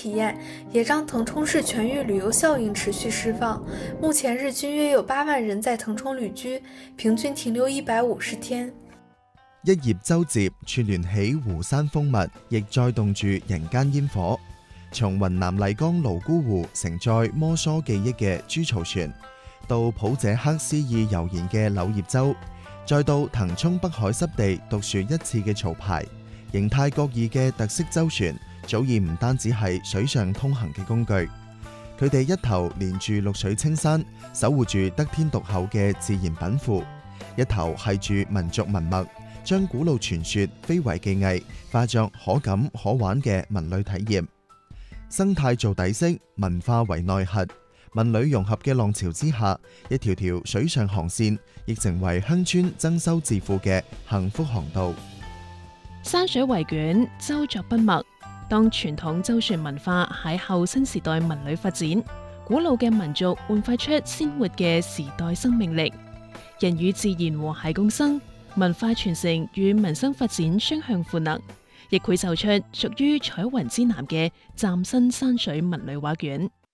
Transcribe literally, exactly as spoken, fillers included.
体验，也让腾冲市全域旅游效应持续释放。目前日均約有八萬人在騰衝旅居，平均停留一百五十天。 一葉舟楫串聯起湖山風物，亦載動住人間煙火。從雲南麗江瀘沽湖承載摩梭記憶嘅朱曹船，到普者克詩意悠然嘅柳葉洲，再到騰衝北海濕地獨樹一幟嘅潮牌，形態各異嘅特色舟船，早已唔單止係水上通行嘅工具。佢哋一頭連住綠水青山，守護住得天獨厚嘅自然稟賦；一頭係住民族文脈，將古老傳說非遺技藝化作可感可玩嘅文旅體驗。生態做底色，文化為內核，文旅融合嘅浪潮之下，一條條水上航線亦成為鄉村增收致富嘅幸福航道。 山水圍卷，舟作筆墨。當傳統舟船文化喺後新時代文旅發展，古老嘅民族煥發出鮮活嘅時代生命力，人與自然和諧共生，文化傳承與民生發展雙向賦能，亦繪就出屬於彩雲之南嘅嶄新山水文旅畫卷。